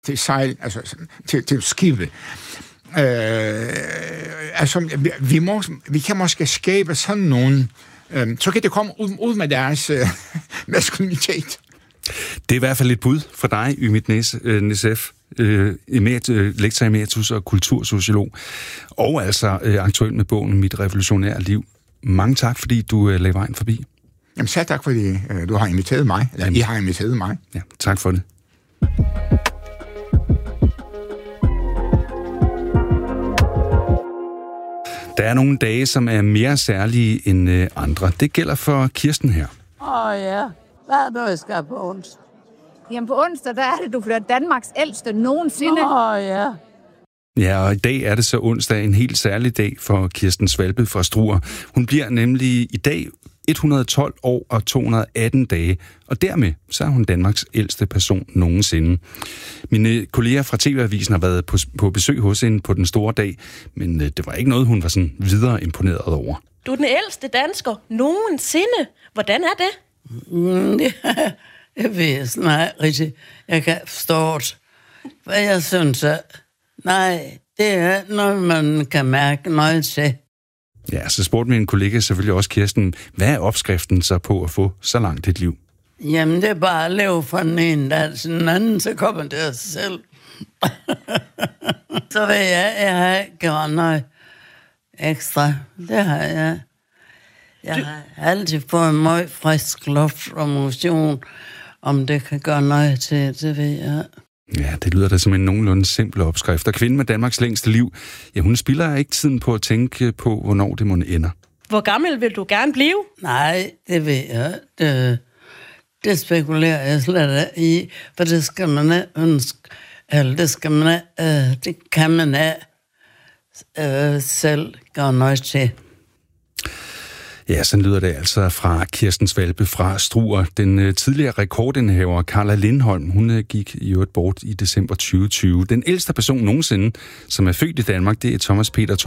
til sejl, altså til skibe. Vi kan måske skabe sådan nogen, så kan det komme ud med deres maskulinitet. Det er i hvert fald et bud for dig, Ümit Necef, lektor emeritus og kultursociolog, og altså aktuel med bogen Mit revolutionære liv. Mange tak, fordi du lagde vejen forbi. Jamen selv tak, fordi du har inviteret mig, eller I har inviteret mig. Ja, tak for det. Der er nogle dage, som er mere særlige end andre. Det gælder for Kirsten her. Ja. Hvad er det, jeg skal på onsdag? Jamen på onsdag, der er det, du bliver Danmarks ældste nogensinde. Ja. Ja, og i dag er det så onsdag, en helt særlig dag for Kirsten Svalbe fra Struer. Hun bliver nemlig i dag 112 år og 218 dage, og dermed så er hun Danmarks ældste person nogensinde. Mine kolleger fra TV-avisen har været på besøg hos hende på den store dag, men det var ikke noget, hun var sådan videre imponeret over. Du er den ældste dansker nogensinde. Hvordan er det? Jeg ved snart rigtig. Jeg kan forstå det. Hvad jeg synes, nej, det er noget, man kan mærke noget til. Ja, så spurgte min kollega selvfølgelig også, Kirsten, hvad er opskriften så på at få så langt et liv? Jamen, det er bare at leve fra den ene dag til den anden, så kommer det af sig selv. Så ved jeg har gjort noget ekstra. Det har jeg. Jeg har altid fået meget frisk luft og motion. Om det kan gøre noget til, det ved jeg. Ja, det lyder da som en nogenlunde simpel opskrift. Og kvinden med Danmarks længste liv, ja, hun spilder ikke tiden på at tænke på, hvornår det må ende. Hvor gammel vil du gerne blive? Nej, det ved jeg. Det spekulerer jeg slet i, for det skal man ikke ønske. Eller det kan man ikke selv gøre noget til. Ja, sådan lyder det altså fra Kirsten Svalbe fra Struer. Den tidligere rekordindehaver Carla Lindholm, hun gik i øvrigt bort i december 2020. Den ældste person nogensinde, som er født i Danmark, det er Thomas Peter